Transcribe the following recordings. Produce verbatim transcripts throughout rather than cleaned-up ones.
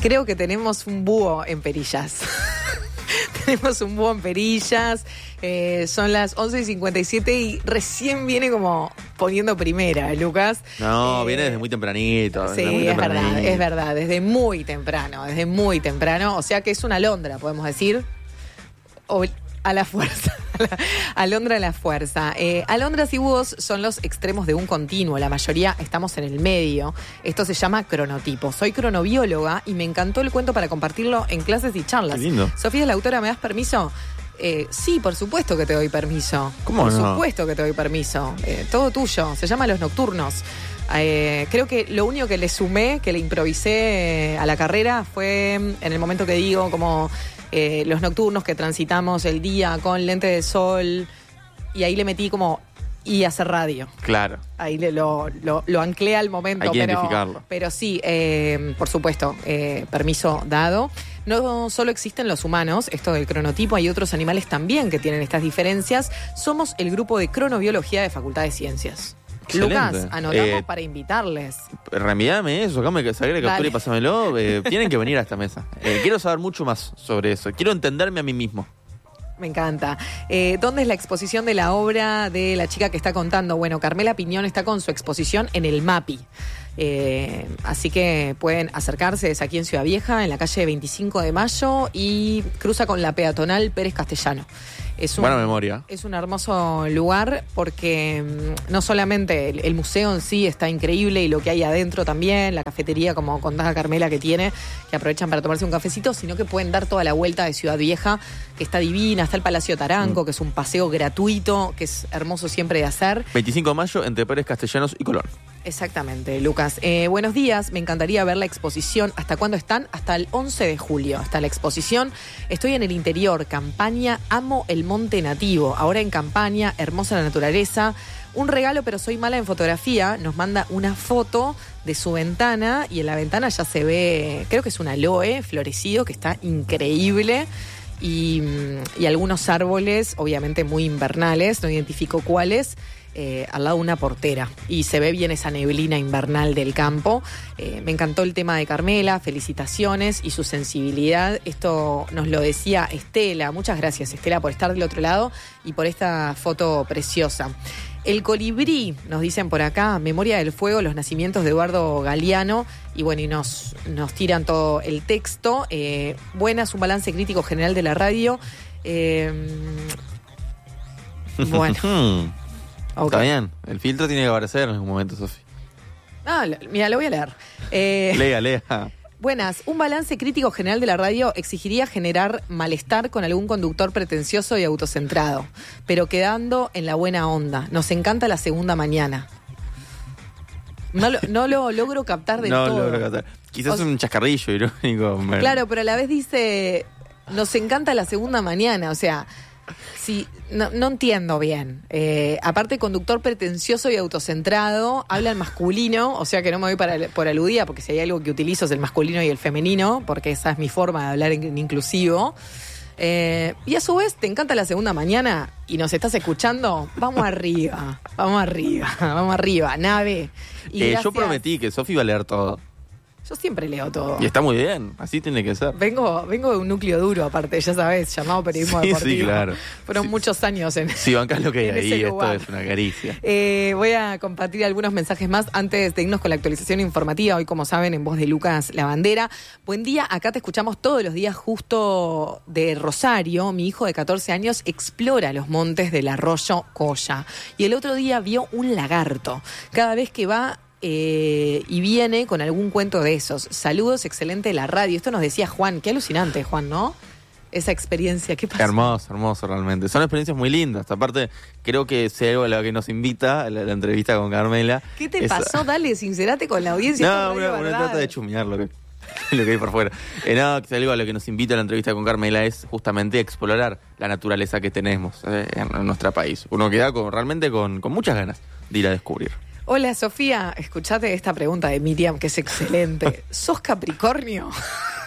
Creo que tenemos un búho en Perillas. Tenemos un búho en Perillas. Eh, son las once y cincuenta y siete y recién viene como poniendo primera, Lucas. No, eh, viene desde muy tempranito. Sí, muy es tempranito. verdad, es verdad. Desde muy temprano, desde muy temprano. O sea que es una alondra, podemos decir. O a la fuerza. Alondra a la fuerza. Eh, alondras y búhos son los extremos de un continuo. La mayoría estamos en el medio. Esto se llama cronotipo. Soy cronobióloga y me encantó el cuento para compartirlo en clases y charlas. Qué lindo. Sofía es la autora, ¿me das permiso? Eh, sí, por supuesto que te doy permiso. ¿Cómo por no? supuesto que te doy permiso. Eh, todo tuyo. Se llama Los Nocturnos. Eh, creo que lo único que le sumé, que le improvisé a la carrera fue en el momento que digo como eh, los nocturnos que transitamos el día con lente de sol y ahí le metí como y hacer radio. Claro. Ahí le, lo, lo, lo anclé al momento. Hay que pero, identificarlo. Pero sí, eh, por supuesto, eh, permiso dado. No solo existen los humanos, esto del cronotipo, hay otros animales también que tienen estas diferencias. Somos el grupo de cronobiología de Facultad de Ciencias. Excelente. Lucas, anotamos Eh, para invitarles. Reenvíame eso, acá me saqué la captura Dale. y pásamelo. Eh, tienen que venir a esta mesa. Eh, quiero saber mucho más sobre eso. Quiero entenderme a mí mismo. Me encanta. Eh, ¿Dónde es la exposición de la obra de la chica que está contando? Bueno, Carmela Piñón está con su exposición en el MAPI. Eh, así que pueden acercarse, es aquí en Ciudad Vieja, en la calle veinticinco de mayo y cruza con la peatonal Pérez Castellano. Es un, Buena memoria. Es un hermoso lugar porque mm, no solamente el, el museo en sí está increíble y lo que hay adentro también, la cafetería, como contaba Carmela, que tiene, que aprovechan para tomarse un cafecito, sino que pueden dar toda la vuelta de Ciudad Vieja, que está divina. Está el Palacio Taranco, mm. que es un paseo gratuito, que es hermoso siempre de hacer. veinticinco de mayo entre Pérez Castellanos y Colón. Exactamente, Lucas. Eh, buenos días, me encantaría ver la exposición. ¿Hasta cuándo están? Hasta el once de julio. Hasta la exposición. Estoy en el interior, Campaña, amo el monte nativo. Ahora en Campaña, hermosa la naturaleza. Un regalo, pero soy mala en fotografía. Nos manda una foto de su ventana y en la ventana ya se ve, creo que es un aloe florecido que está increíble. Y, y algunos árboles, obviamente muy invernales, no identifico cuáles. Eh, al lado de una portera y se ve bien esa neblina invernal del campo. Eh, me encantó el tema de Carmela, felicitaciones y su sensibilidad. Esto nos lo decía Estela. Muchas gracias, Estela, por estar del otro lado y por esta foto preciosa. El colibrí, nos dicen por acá, Memoria del Fuego, los nacimientos de Eduardo Galeano, y bueno, y nos, nos tiran todo el texto. Eh, buenas, un balance crítico general de la radio. Eh, bueno. Okay. Está bien, el filtro tiene que aparecer en algún momento, Sofi. Ah, mira, lo voy a leer. Eh, lea, lea. Buenas, un balance crítico general de la radio exigiría generar malestar con algún conductor pretencioso y autocentrado, pero quedando en la buena onda. Nos encanta la segunda mañana. No lo, no lo logro captar del no todo. No logro captar. Quizás o sea, un chascarrillo irónico. Claro, pero a la vez dice, nos encanta la segunda mañana, o sea... Sí, no, no entiendo bien. Eh, aparte, conductor pretencioso y autocentrado, habla en masculino, o sea que no me voy para, por aludida, porque si hay algo que utilizo es el masculino y el femenino, porque esa es mi forma de hablar en, en inclusivo. Eh, y a su vez, ¿te encanta la segunda mañana y nos estás escuchando? Vamos arriba, vamos arriba, vamos arriba, nave. Y eh, gracias... Yo prometí que Sofi iba a leer todo. Yo siempre leo todo. Y está muy bien, así tiene que ser. Vengo, vengo de un núcleo duro, aparte, ya sabes, llamado periodismo sí, deportivo. Sí, claro. Fueron sí. muchos años en Sí, bancás lo que hay ahí, esto lugar. Es una caricia. Eh, voy a compartir algunos mensajes más antes de irnos con la actualización informativa. Hoy, como saben, en voz de Lucas Lavandera. Buen día, acá te escuchamos todos los días justo de Rosario. Mi hijo de catorce años explora los montes del arroyo Colla. Y el otro día vio un lagarto. Cada vez que va... Eh, y viene con algún cuento de esos. Saludos, excelente la radio. Esto nos decía Juan. Qué alucinante, Juan, ¿no? Esa experiencia. ¿Qué pasó? Hermoso, hermoso realmente. Son experiencias muy lindas. Aparte, creo que si hay algo a lo que nos invita, la, la entrevista con Carmela. ¿Qué te es... pasó? Dale, sincerate con la audiencia. No, uno, uno trata de chumear lo que, lo que hay por fuera. Eh, no, que si algo a lo que nos invita a la entrevista con Carmela es justamente explorar la naturaleza que tenemos eh, en, en nuestro país. Uno queda con, realmente con, con muchas ganas de ir a descubrir. Hola, Sofía. Escuchate esta pregunta de Miriam, que es excelente. ¿Sos Capricornio?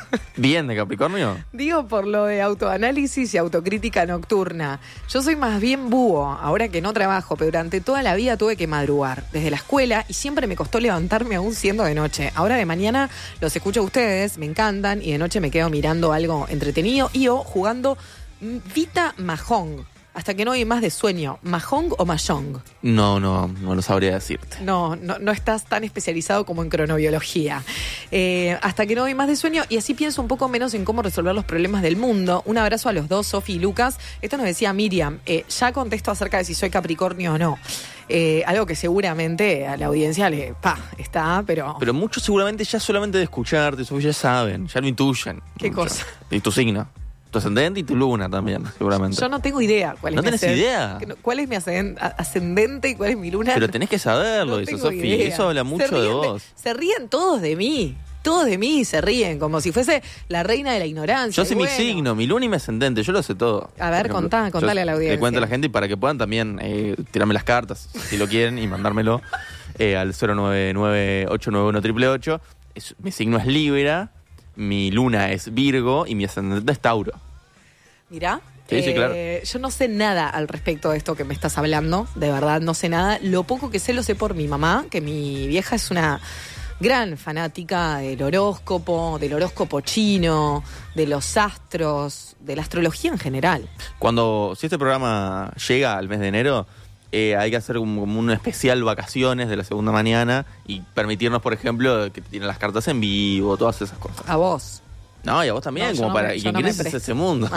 ¿Bien de Capricornio? Digo por lo de autoanálisis y autocrítica nocturna. Yo soy más bien búho, ahora que no trabajo, pero durante toda la vida tuve que madrugar, desde la escuela, y siempre me costó levantarme aún siendo de noche. Ahora de mañana los escucho a ustedes, me encantan, y de noche me quedo mirando algo entretenido y o jugando Vita Mahjong. Hasta que no hay más de sueño. ¿Mahjong o Mahjong? No, no, no lo sabría decirte. No, no, no estás tan especializado como en cronobiología. Eh, hasta que no hay más de sueño, y así pienso un poco menos en cómo resolver los problemas del mundo. Un abrazo a los dos, Sofi y Lucas. Esto nos decía Miriam. Eh, ya contesto acerca de si soy Capricornio o no. Eh, algo que seguramente a la audiencia le pa, está, pero... Pero muchos seguramente ya solamente de escucharte, Sofi, ya saben, ya lo intuyen. ¿Qué Mucho. cosa? Y tu signo. Tu ascendente y tu luna también, seguramente. Yo no tengo idea cuál es ¿No mi tenés ascendente. idea? ¿Cuál es mi ascendente, ascendente y cuál es mi luna? Pero tenés que saberlo, No dice tengo Sofi. idea. Eso habla Se mucho ríen de vos. Se ríen todos de mí. Todos de mí se ríen, como si fuese la reina de la ignorancia. Yo sé Y mi bueno, signo, mi luna y mi ascendente, yo lo sé todo. A ver, Por ejemplo, contá, contale yo a la audiencia. Le cuento a la gente y para que puedan también eh, tirarme las cartas, si lo quieren, y mandármelo eh, al cero nueve nueve ocho nueve uno ocho ocho ocho. Es, mi signo es Libra, mi luna es Virgo y mi ascendente es Tauro. Mirá. Sí, sí, claro. Eh, yo no sé nada al respecto de esto que me estás hablando, de verdad no sé nada. Lo poco que sé lo sé por mi mamá, que mi vieja es una gran fanática del horóscopo, del horóscopo chino, de los astros, de la astrología en general. Cuando, si este programa llega al mes de enero, eh, hay que hacer como, como un especial vacaciones de la segunda mañana y permitirnos, por ejemplo, que te tienen las cartas en vivo, todas esas cosas. A vos. No, y a vos también, No, yo como no para... me- y yo que no me ingreses a presto. ese mundo.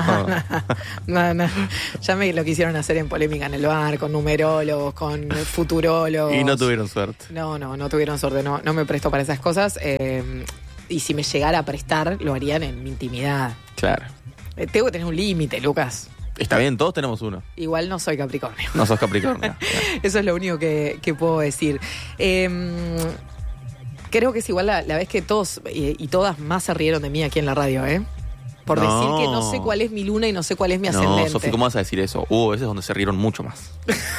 No, no. Ya me lo quisieron hacer en polémica en el bar, con numerólogos, con futurólogos. Y no tuvieron suerte. No, no, no tuvieron suerte, no, no me presto para esas cosas. eh, y si me llegara a prestar, lo harían en mi intimidad. Claro. Eh, tengo que tener un límite, Lucas. Está bien, todos tenemos uno. Igual no soy Capricornio. No sos Capricornio. Eso es lo único que, que puedo decir. Eh, creo que es igual la, la vez que todos y, y todas más se rieron de mí aquí en la radio, ¿eh? Por No. decir que no sé cuál es mi luna y no sé cuál es mi No, ascendente. Sofi, ¿cómo vas a decir eso? Hubo veces donde se rieron mucho más.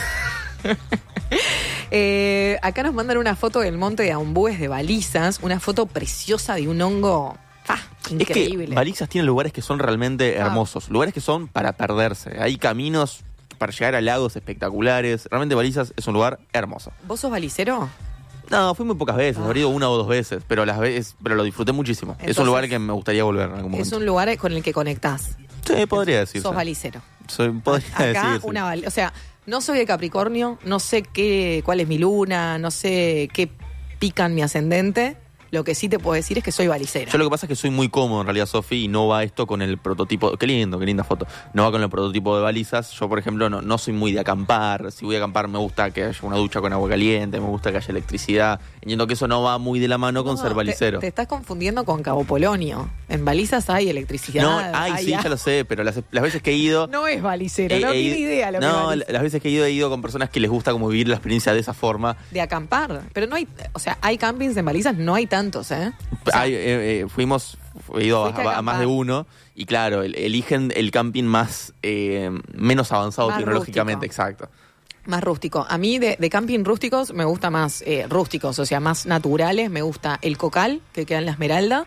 Eh, acá nos mandan una foto del monte de Aumbúes de Balizas, una foto preciosa de un hongo ¡fa! Increíble. Es que Balizas tiene lugares que son realmente Ah. hermosos, lugares que son para perderse. Hay caminos para llegar a lagos espectaculares. Realmente Balizas es un lugar hermoso. ¿Vos sos balicero? No, fui muy pocas veces, Ah. habré ido una o dos veces, pero las veces, pero lo disfruté muchísimo. es Entonces, un lugar que me gustaría volver en algún momento. Es un lugar con el que conectás. Sí, podría decirse. Sos balicero. Soy, podría Acá decirse. una bal- o sea, no soy de Capricornio, no sé qué, cuál es mi luna, no sé qué pican mi ascendente. Lo que sí te puedo decir es que soy balicera. Yo lo que pasa es que soy muy cómodo en realidad, Sofi, y no va esto con el prototipo. Qué lindo, qué linda foto. No va con el prototipo de Balizas. Yo, por ejemplo, no, no soy muy de acampar. Si voy a acampar, me gusta que haya una ducha con agua caliente, me gusta que haya electricidad. Entiendo que eso no va muy de la mano con No, ser balicero. Te, te estás confundiendo con Cabo Polonio. En Balizas hay electricidad. No, ay, hay sí, a- ya lo sé, pero las, las veces que he ido. No es balicero, he- no he tiene ido- idea lo que es No, baliza. las veces que he ido, he ido con personas que les gusta como vivir la experiencia de esa forma. De acampar. Pero no hay, o sea, hay campings en Balizas, no hay tantos, ¿eh? O sea, Hay, eh, eh, fuimos, he ido a, Fuiste a a más acampar. de uno y claro, el- eligen el camping más eh, menos avanzado Más tecnológicamente, rústico. exacto. más rústico. A mí de, de camping rústicos me gusta más eh, rústicos, o sea, más naturales. Me gusta el Cocal, que queda en La Esmeralda.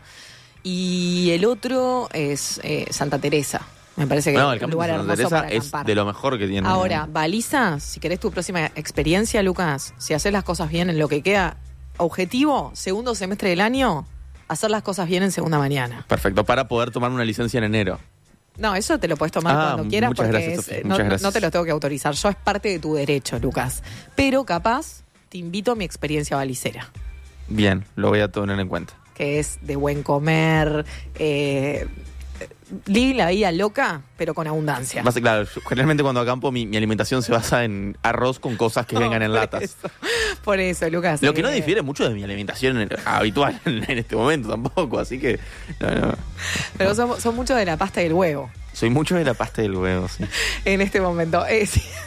Y el otro es eh, Santa Teresa. Me parece que No, el es un camping lugar de Santa hermoso Teresa para es acampar. de lo mejor que tiene. Ahora, balizas, si querés tu próxima experiencia, Lucas, si haces las cosas bien en lo que queda, objetivo, segundo semestre del año, hacer las cosas bien en segunda mañana. Perfecto, para poder tomar una licencia en enero. No, eso te lo puedes tomar Ah, cuando quieras muchas porque gracias, es- Sofía, no, muchas no- gracias. no te lo tengo que autorizar. Yo es parte de tu derecho, Lucas. Pero capaz te invito a mi experiencia balicera, Bien, lo voy a tener en cuenta. que es de buen comer, eh, vivir la vida loca, pero con abundancia. Más, claro, yo- generalmente cuando acampo mi, mi alimentación se basa en arroz con cosas que No, vengan en por latas. eso, por eso, Lucas. Lo que no eh, difiere mucho de mi alimentación en- habitual en, en este momento tampoco, así que no, no. Pero son, son mucho de la pasta y el huevo Soy mucho de la pasta del huevo, sí. en este momento. Eh, si,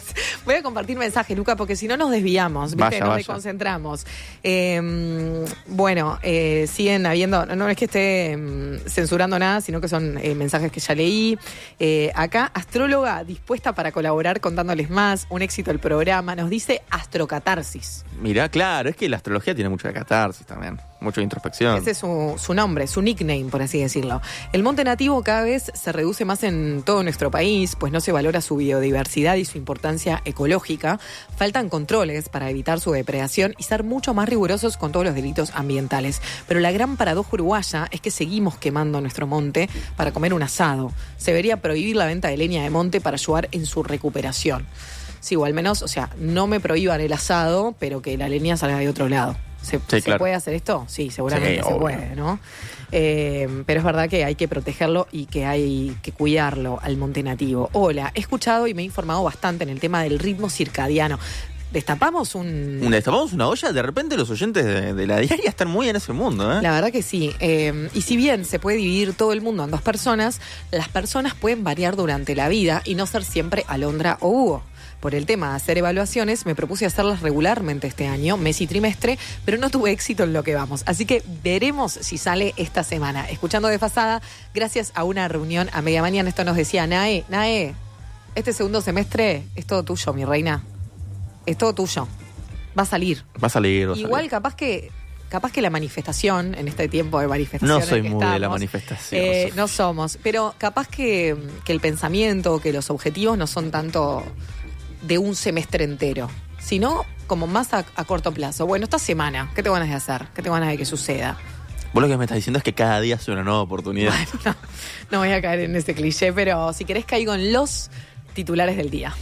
Voy a compartir mensajes, Luca, porque si no nos desviamos, ¿viste? Vaya, nos vaya. desconcentramos. Eh, bueno, eh, siguen habiendo, no, no es que esté eh, censurando nada, sino que son eh, mensajes que ya leí. Eh, acá, astróloga dispuesta para colaborar contándoles más, un éxito el programa, nos dice Astrocatarsis. Mirá, claro, es que la astrología tiene mucho de catarsis también, mucho de introspección. Ese es su, su nombre, su nickname, por así decirlo. El monte nativo cada vez se reduce más en todo nuestro país, pues no se valora su biodiversidad y su importancia ecológica. Faltan controles para evitar su depredación y ser mucho más rigurosos con todos los delitos ambientales. Pero la gran paradoja uruguaya es que seguimos quemando nuestro monte para comer un asado. Se debería prohibir la venta de leña de monte para ayudar en su recuperación. Sí, o al menos, o sea, no me prohíban el asado, pero que la leña salga de otro lado. ¿Se, Sí, ¿se claro. puede hacer esto? Sí, seguramente Sí, se obvio. puede, ¿no? Eh, pero es verdad que hay que protegerlo y que hay que cuidarlo al monte nativo. Hola, he escuchado y me he informado bastante en el tema del ritmo circadiano. Destapamos un... Una, destapamos una olla, de repente los oyentes de, de la diaria están muy en ese mundo, ¿eh? La verdad que sí. Eh, y si bien se puede dividir todo el mundo en dos personas, las personas pueden variar durante la vida y no ser siempre Alondra o Hugo. Por el tema de hacer evaluaciones, me propuse hacerlas regularmente este año, mes y trimestre, pero no tuve éxito en lo que vamos. Así que veremos si sale esta semana. Escuchando Desfasada, gracias a una reunión a media mañana, esto nos decía Nae, Nae, este segundo semestre es todo tuyo, mi reina. Es todo tuyo. Va a salir. Va a salir, va a Igual salir. capaz que... Capaz que la manifestación, en este tiempo de manifestación. No soy muy de la manifestación, Eh, Sofía. no somos, pero capaz que, que el pensamiento, que los objetivos no son tanto de un semestre entero, sino como más a, a corto plazo. Bueno, esta semana, ¿qué te ganas de hacer? ¿Qué te ganas de que suceda? Vos lo que me estás diciendo es que cada día es una nueva oportunidad. Bueno, no, no voy a caer en ese cliché, pero si querés caigo en los titulares del día.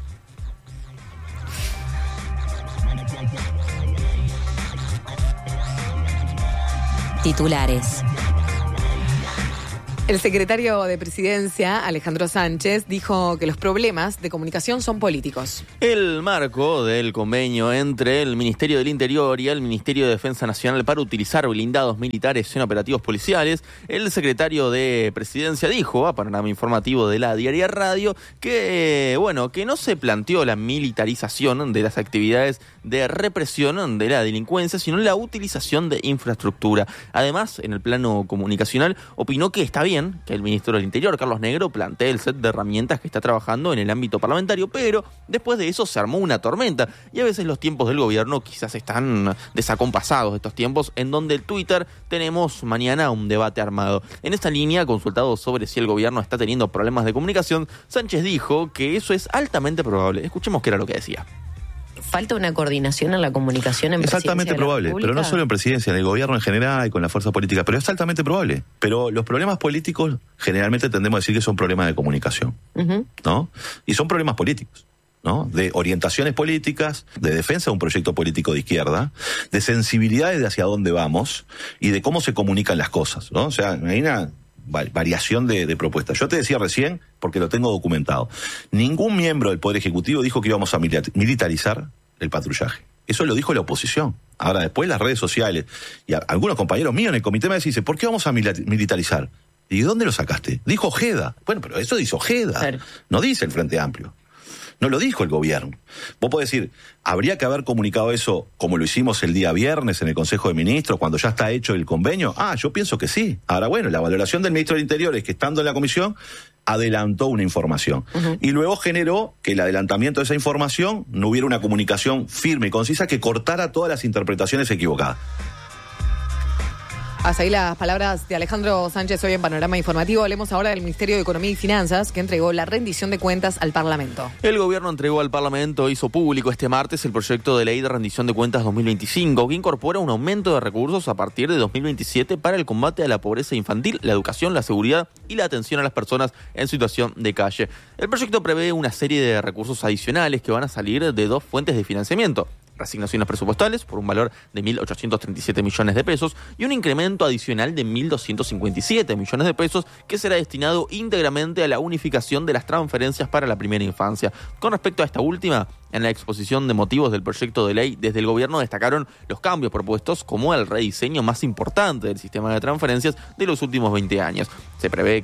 Titulares. El secretario de Presidencia, Alejandro Sánchez, dijo que los problemas de comunicación son políticos. El marco del convenio entre el Ministerio del Interior y el Ministerio de Defensa Nacional para utilizar blindados militares en operativos policiales, el secretario de Presidencia dijo a Panorama Informativo de la Diaria Radio que, eh, bueno, que no se planteó la militarización de las actividades de represión de la delincuencia, sino la utilización de infraestructura. Además, en el plano comunicacional, opinó que está bien que el ministro del Interior, Carlos Negro, plantee el set de herramientas que está trabajando en el ámbito parlamentario, pero después de eso se armó una tormenta y a veces los tiempos del gobierno quizás están desacompasados, estos tiempos en donde el Twitter tenemos mañana un debate armado. En esta línea, consultado sobre si el gobierno está teniendo problemas de comunicación, Sánchez dijo que eso es altamente probable. Escuchemos qué era lo que decía. Falta una coordinación en la comunicación en Es altamente Presidencia de la probable, República. pero no solo en presidencia, en el gobierno en general y con la fuerza política, pero es altamente probable. Pero los problemas políticos generalmente tendemos a decir que son problemas de comunicación, Ujú. ¿no? Y son problemas políticos, ¿no? De orientaciones políticas, de defensa de un proyecto político de izquierda, de sensibilidades de hacia dónde vamos y de cómo se comunican las cosas, ¿no? O sea, hay una variación de, de propuestas. Yo te decía recién, porque lo tengo documentado, ningún miembro del Poder Ejecutivo dijo que íbamos a militarizar el patrullaje. Eso lo dijo la oposición. Ahora, después las redes sociales y a, algunos compañeros míos en el comité me dicen, ¿por qué vamos a militarizar? ¿Y de dónde lo sacaste? Dijo Ojeda. Bueno, pero eso dice Ojeda. Claro. No dice el Frente Amplio. No lo dijo el gobierno. Vos podés decir, ¿habría que haber comunicado eso como lo hicimos el día viernes en el Consejo de Ministros, cuando ya está hecho el convenio? Ah, yo pienso que sí. Ahora, bueno, la valoración del ministro del Interior es que estando en la comisión, adelantó una información. Uh-huh. Y luego generó que el adelantamiento de esa información no hubiera una comunicación firme y concisa que cortara todas las interpretaciones equivocadas. Hasta ahí las palabras de Alejandro Sánchez hoy en Panorama Informativo. Hablemos ahora del Ministerio de Economía y Finanzas, que entregó la rendición de cuentas al Parlamento. El gobierno entregó al Parlamento, hizo público este martes el proyecto de ley de rendición de cuentas dos mil veinticinco, que incorpora un aumento de recursos a partir de dos mil veintisiete para el combate a la pobreza infantil, la educación, la seguridad y la atención a las personas en situación de calle. El proyecto prevé una serie de recursos adicionales que van a salir de dos fuentes de financiamiento: reasignaciones presupuestales por un valor de mil ochocientos treinta y siete millones de pesos y un incremento adicional de mil doscientos cincuenta y siete millones de pesos que será destinado íntegramente a la unificación de las transferencias para la primera infancia. Con respecto a esta última, en la exposición de motivos del proyecto de ley, desde el gobierno destacaron los cambios propuestos como el rediseño más importante del sistema de transferencias de los últimos veinte años. Se prevé que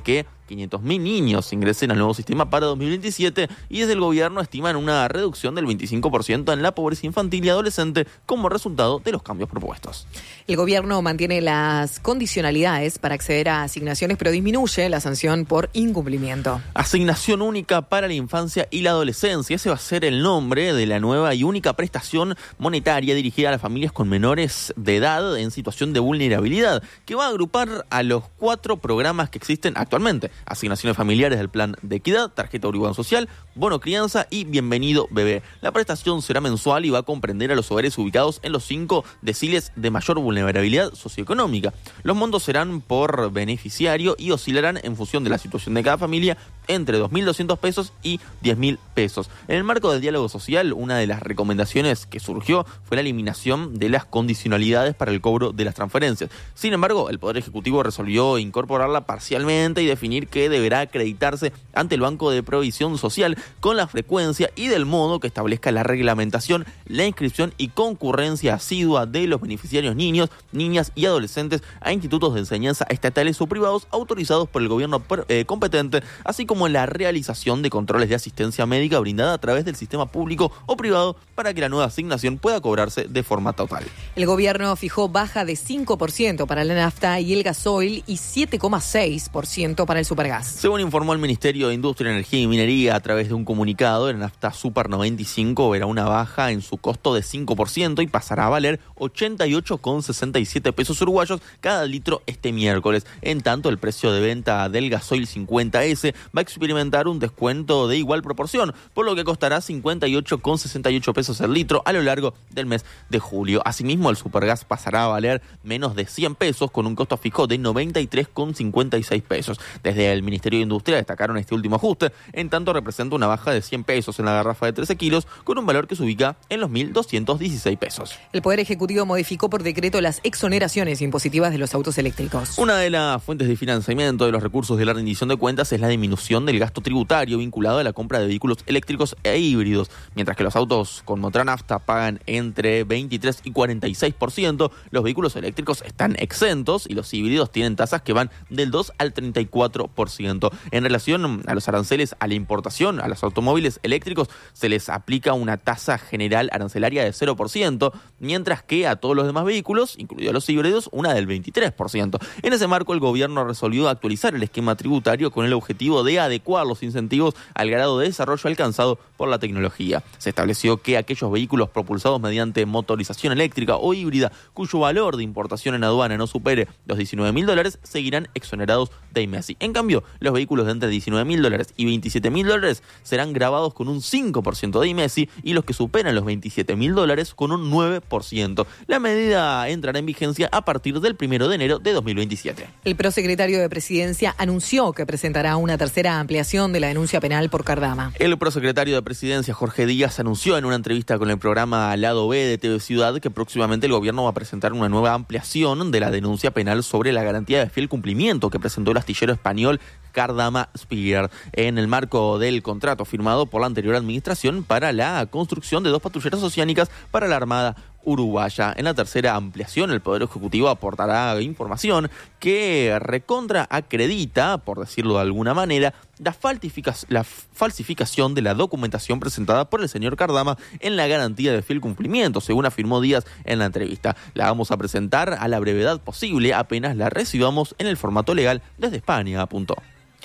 quinientos mil niños ingresen al nuevo sistema para dos mil veintisiete y desde el gobierno estiman una reducción del veinticinco por ciento en la pobreza infantil y adolescente como resultado de los cambios propuestos. El gobierno mantiene las condicionalidades para acceder a asignaciones, pero disminuye la sanción por incumplimiento. Asignación única para la infancia y la adolescencia. Ese va a ser el nombre de la nueva y única prestación monetaria dirigida a las familias con menores de edad en situación de vulnerabilidad, que va a agrupar a los cuatro programas que existen actualmente: asignaciones familiares del Plan de Equidad, Tarjeta Uruguay Social, Bono Crianza y Bienvenido Bebé. La prestación será mensual y va a comprender a los hogares ubicados en los cinco deciles de mayor vulnerabilidad socioeconómica. Los montos serán por beneficiario y oscilarán en función de la situación de cada familia entre dos mil doscientos pesos y diez mil pesos. En el marco del diálogo social, una de las recomendaciones que surgió fue la eliminación de las condicionalidades para el cobro de las transferencias. Sin embargo, el Poder Ejecutivo resolvió incorporarla parcialmente y definir que deberá acreditarse ante el Banco de Provisión Social con la frecuencia y del modo que establezca la reglamentación, la inscripción y concurrencia asidua de los beneficiarios niños, niñas y adolescentes a institutos de enseñanza estatales o privados autorizados por el gobierno eh, competente, así como la realización de controles de asistencia médica brindada a través del sistema público o privado para que la nueva asignación pueda cobrarse de forma total. El gobierno fijó baja de cinco por ciento para la nafta y el gasoil y siete coma seis por ciento para el supergas. Según informó el Ministerio de Industria, Energía y Minería a través de un comunicado, la nafta Super noventa y cinco verá una baja en su costo de cinco por ciento y pasará a valer ochenta y ocho con sesenta y siete pesos uruguayos cada litro este miércoles. En tanto, el precio de venta del gasoil cincuenta ese va a experimentar un descuento de igual proporción, por lo que costará cincuenta y ocho con sesenta y ocho pesos el litro a lo largo del mes de julio. Asimismo, el supergas pasará a valer menos de cien pesos con un costo fijo de noventa y tres con cincuenta y seis pesos. Desde el Ministerio de Industria destacaron este último ajuste, en tanto representa una baja de cien pesos en la garrafa de trece kilos con un valor que se ubica en los mil doscientos dieciséis pesos. El Poder Ejecutivo modificó por decreto las exoneraciones impositivas de los autos eléctricos. Una de las fuentes de financiamiento de los recursos de la rendición de cuentas es la disminución del gasto tributario vinculado a la compra de vehículos eléctricos e híbridos. Mientras que los autos con motor nafta pagan entre veintitrés y cuarenta y seis por ciento, los vehículos eléctricos están exentos y los híbridos tienen tasas que van del dos al treinta y cuatro por ciento. En relación a los aranceles a la importación, a los automóviles eléctricos se les aplica una tasa general arancelaria de cero por ciento, mientras que a todos los demás vehículos, incluidos los híbridos, una del veintitrés por ciento. En ese marco, el gobierno resolvió actualizar el esquema tributario con el objetivo de adecuar los incentivos al grado de desarrollo alcanzado por la tecnología. Se estableció que aquellos vehículos propulsados mediante motorización eléctrica o híbrida cuyo valor de importación en aduana no supere los diecinueve mil dólares seguirán exonerados de I M E S I. En cambio, los vehículos de entre diecinueve mil dólares y veintisiete mil dólares serán grabados con un cinco por ciento de I M E S I y los que superan los veintisiete mil dólares con un nueve por ciento. La medida entrará en vigencia a partir del primero de enero de dos mil veintisiete. El prosecretario de Presidencia anunció que presentará una tercera ampliación de la denuncia penal por Cardama. El prosecretario de Presidencia, Jorge Díaz, anunció en una entrevista con el programa Lado B de T V Ciudad que próximamente el gobierno va a presentar una nueva ampliación de la denuncia penal sobre la garantía de fiel cumplimiento que presentó el astillero español Cardama Spear en el marco del contrato firmado por la anterior administración para la construcción de dos patrulleras oceánicas para la Armada uruguaya. En la tercera ampliación, el Poder Ejecutivo aportará información que recontra acredita, por decirlo de alguna manera, la, falsific- la falsificación de la documentación presentada por el señor Cardama en la garantía de fiel cumplimiento, según afirmó Díaz en la entrevista. La vamos a presentar a la brevedad posible apenas la recibamos en el formato legal desde España, apuntó.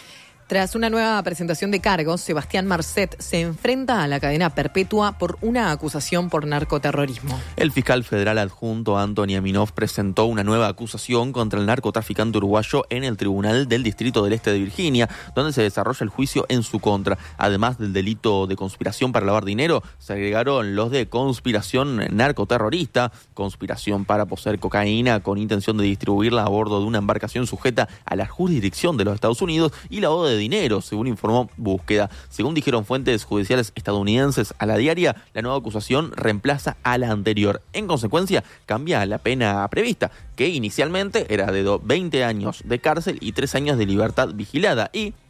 Tras una nueva presentación de cargos, Sebastián Marcet se enfrenta a la cadena perpetua por una acusación por narcoterrorismo. El fiscal federal adjunto Anthony Aminov presentó una nueva acusación contra el narcotraficante uruguayo en el Tribunal del Distrito del Este de Virginia, donde se desarrolla el juicio en su contra. Además del delito de conspiración para lavar dinero, se agregaron los de conspiración narcoterrorista, conspiración para poseer cocaína con intención de distribuirla a bordo de una embarcación sujeta a la jurisdicción de los Estados Unidos y lavado de dinero, según informó Búsqueda. Según dijeron fuentes judiciales estadounidenses a la diaria, la nueva acusación reemplaza a la anterior. En consecuencia, cambia la pena prevista, que inicialmente era de veinte años de cárcel y tres años de libertad vigilada, y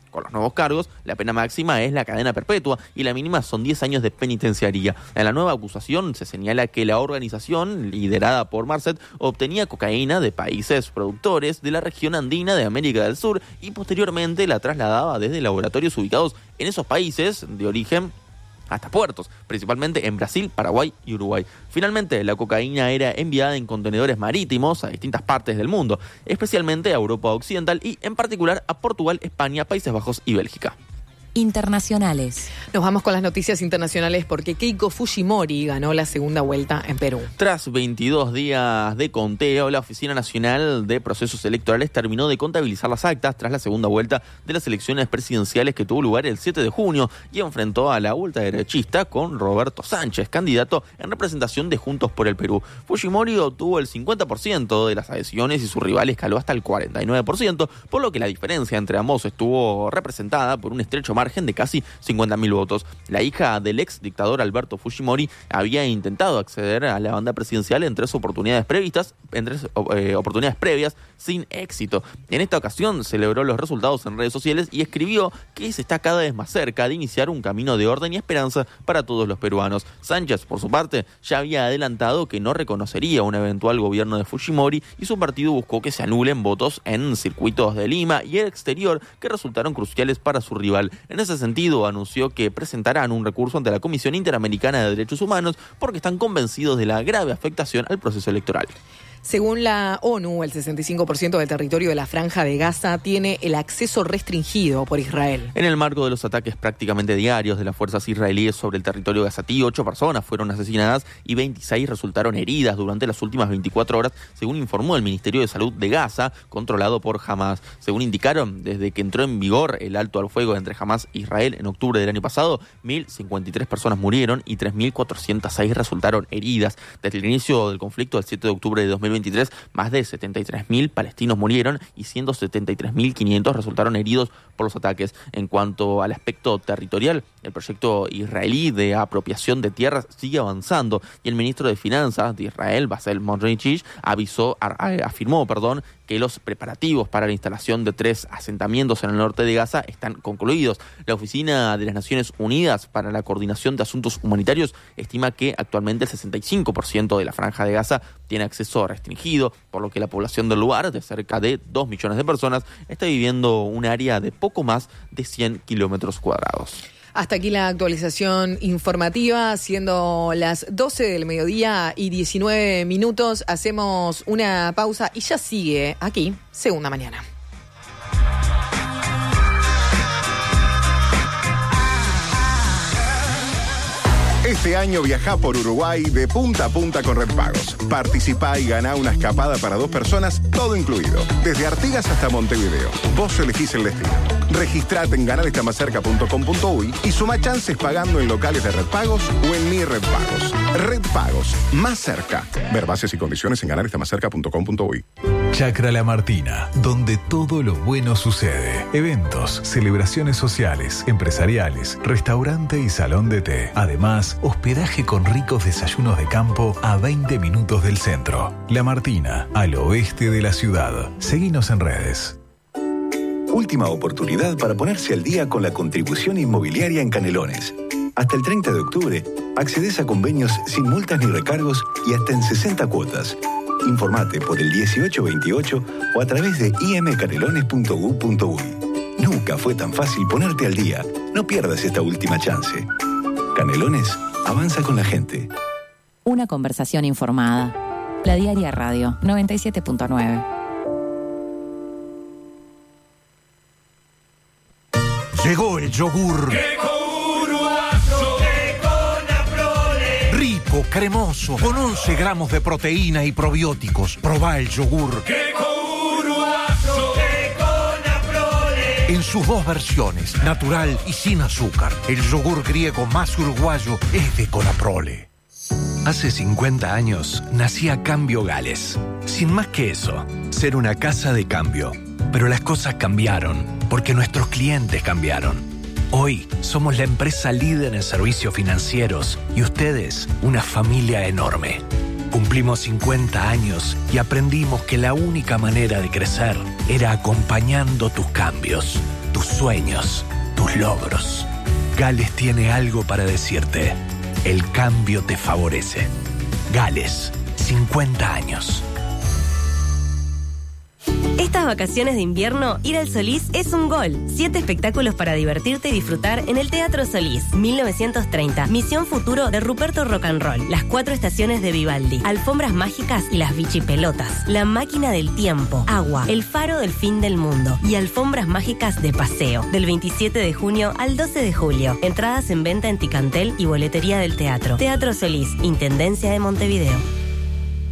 Con los nuevos cargos, la pena máxima es la cadena perpetua y la mínima son diez años de penitenciaría. En la nueva acusación se señala que la organización, liderada por Marcet, obtenía cocaína de países productores de la región andina de América del Sur y posteriormente la trasladaba desde laboratorios ubicados en esos países de origen hasta puertos, principalmente en Brasil, Paraguay y Uruguay. Finalmente, la cocaína era enviada en contenedores marítimos a distintas partes del mundo, especialmente a Europa Occidental y en particular a Portugal, España, Países Bajos y Bélgica. Internacionales. Nos vamos con las noticias internacionales porque Keiko Fujimori ganó la segunda vuelta en Perú. Tras veintidós días de conteo, la Oficina Nacional de Procesos Electorales terminó de contabilizar las actas tras la segunda vuelta de las elecciones presidenciales que tuvo lugar el siete de junio y enfrentó a la ultraderechista con Roberto Sánchez, candidato en representación de Juntos por el Perú. Fujimori obtuvo el cincuenta por ciento de las adhesiones y su rival escaló hasta el cuarenta y nueve por ciento, por lo que la diferencia entre ambos estuvo representada por un estrecho margen de casi cincuenta mil votos. La hija del ex dictador Alberto Fujimori había intentado acceder a la banda presidencial en tres oportunidades previstas, en tres eh, oportunidades previas, sin éxito. En esta ocasión celebró los resultados en redes sociales y escribió que se está cada vez más cerca de iniciar un camino de orden y esperanza para todos los peruanos. Sánchez, por su parte, ya había adelantado que no reconocería un eventual gobierno de Fujimori y su partido buscó que se anulen votos en circuitos de Lima y el exterior que resultaron cruciales para su rival. En ese sentido, anunció que presentarán un recurso ante la Comisión Interamericana de Derechos Humanos porque están convencidos de la grave afectación al proceso electoral. Según la ONU, el sesenta y cinco por ciento del territorio de la Franja de Gaza tiene el acceso restringido por Israel. En el marco de los ataques prácticamente diarios de las fuerzas israelíes sobre el territorio gazatí, ocho personas fueron asesinadas y veintiséis resultaron heridas durante las últimas veinticuatro horas, según informó el Ministerio de Salud de Gaza, controlado por Hamas. Según indicaron, desde que entró en vigor el alto al fuego entre Hamas e Israel en octubre del año pasado, mil cincuenta y tres personas murieron y tres mil cuatrocientas seis resultaron heridas. Desde el inicio del conflicto, el siete de octubre de dos mil veintitrés, más de setenta y tres mil palestinos murieron y ciento setenta y tres mil quinientos resultaron heridos por los ataques. En cuanto al aspecto territorial, el proyecto israelí de apropiación de tierras sigue avanzando y el ministro de Finanzas de Israel, Basel Smotrich, avisó, afirmó, perdón, que los preparativos para la instalación de tres asentamientos en el norte de Gaza están concluidos. La Oficina de las Naciones Unidas para la Coordinación de Asuntos Humanitarios estima que actualmente el sesenta y cinco por ciento de la Franja de Gaza tiene acceso restringido, por lo que la población del lugar, de cerca de dos millones de personas, está viviendo un área de poco más de cien kilómetros cuadrados. Hasta aquí la actualización informativa, siendo las doce del mediodía y diecinueve minutos, hacemos una pausa y ya sigue aquí, Segunda Mañana. Este año viajá por Uruguay de punta a punta con Red Pagos. Participá y ganá una escapada para dos personas, todo incluido. Desde Artigas hasta Montevideo. Vos elegís el destino. Registrate en ganar está más cerca punto com punto uy y suma chances pagando en locales de Red Pagos o en Mi Red Pagos. Red Pagos, más cerca. Ver bases y condiciones en ganar está más cerca punto com punto uy. Chacra La Martina, donde todo lo bueno sucede. Eventos, celebraciones sociales, empresariales, restaurante y salón de té. Además, hospedaje con ricos desayunos de campo a veinte minutos del centro. La Martina, al oeste de la ciudad. Seguinos en redes. Última oportunidad para ponerse al día con la contribución inmobiliaria en Canelones. Hasta el treinta de octubre, accedes a convenios sin multas ni recargos y hasta en sesenta cuotas. Informate por el dieciocho veintiocho o a través de i m canelones punto u punto uy. Nunca fue tan fácil ponerte al día. No pierdas esta última chance. Canelones, avanza con la gente. Una conversación informada. La Diaria Radio, noventa y siete punto nueve. Llegó el yogur. Rico, cremoso, con once gramos de proteína y probióticos. Probá el yogur. En sus dos versiones, natural y sin azúcar. El yogur griego más uruguayo es de Conaprole. Hace cincuenta años nacía Cambio Gales. Sin más que eso, ser una casa de cambio. Pero las cosas cambiaron, porque nuestros clientes cambiaron. Hoy somos la empresa líder en servicios financieros y ustedes una familia enorme. Cumplimos cincuenta años y aprendimos que la única manera de crecer era acompañando tus cambios. Tu tus sueños, tus logros. Gales tiene algo para decirte. El cambio te favorece. Gales, cincuenta años. Estas vacaciones de invierno, ir al Solís es un gol. Siete espectáculos para divertirte y disfrutar en el Teatro Solís. mil novecientos treinta, Misión Futuro de Ruperto Rock and Roll. Las cuatro estaciones de Vivaldi. Alfombras mágicas y las bichipelotas. La máquina del tiempo. Agua. El faro del fin del mundo. Y alfombras mágicas de paseo. Del veintisiete de junio al doce de julio. Entradas en venta en Ticantel y boletería del teatro. Teatro Solís, Intendencia de Montevideo.